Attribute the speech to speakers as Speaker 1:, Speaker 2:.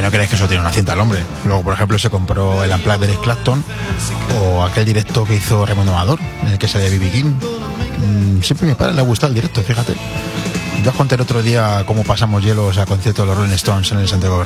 Speaker 1: no crees que eso tiene una cinta el hombre. Luego, por ejemplo, se compró el Unplugged de Eric Clapton o aquel directo que hizo Raimundo Amador, en el que sale B.B. King. Siempre a mi padre le ha gustado el directo, fíjate. Ya os conté el otro día cómo pasamos hielos a concierto de los Rolling Stones en el Santiago